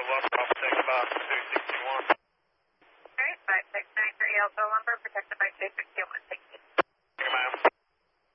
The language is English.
left off take about 261. Alright, 5693 Alpha lumber protected by 261.